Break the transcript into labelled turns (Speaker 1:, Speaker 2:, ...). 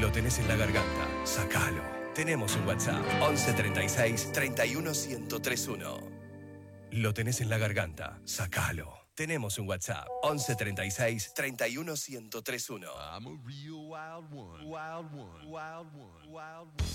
Speaker 1: Lo tenés en la garganta, sacalo. Tenemos un WhatsApp, 11 36 31 1031. Lo tenés en la garganta, sacalo. Tenemos un WhatsApp, 11 36 31 1031. I'm a real wild one, wild one, wild one, wild one.